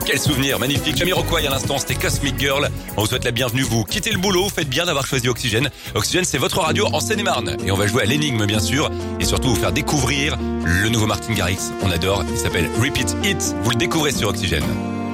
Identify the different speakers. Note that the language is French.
Speaker 1: Quel souvenir, magnifique. Jamiroquai à l'instant, c'était Cosmic Girl. On vous souhaite la bienvenue, vous quittez le boulot, faites bien d'avoir choisi Oxygène. Oxygène, c'est votre radio en Seine-et-Marne. Et on va jouer à l'énigme, bien sûr, et surtout vous faire découvrir le nouveau Martin Garrix. On adore, il s'appelle Repeat It. Vous le découvrez sur Oxygène.